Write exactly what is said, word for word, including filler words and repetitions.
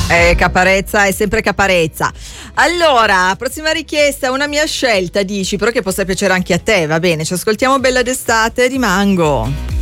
Eh, Caparezza è sempre Caparezza. Allora, prossima richiesta, una mia scelta, dici, però che possa piacere anche a te, va bene. Ci ascoltiamo Bella d'estate di Mango.